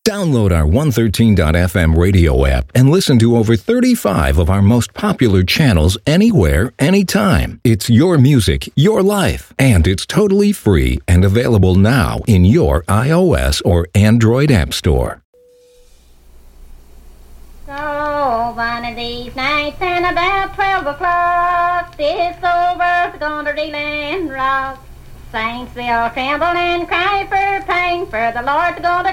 Download our 113.fm radio app and listen to over 35 of our most popular channels anywhere, anytime. It's your music, your life, and it's totally free and available now in your iOS or Android app store. So one of these nights and about 12 o'clock, this old world's gonna reel and rock. Saints will tremble and cry for pain, for the Lord's gonna